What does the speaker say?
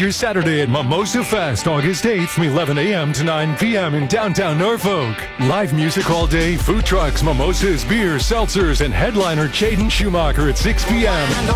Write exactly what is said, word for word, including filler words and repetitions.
your Saturday at Mimosa Fest, August eighth from eleven a.m. to nine p.m. in downtown Norfolk. Live music all day, food trucks, mimosas, beers, seltzers, and headliner Jaden Schumacher at six p.m.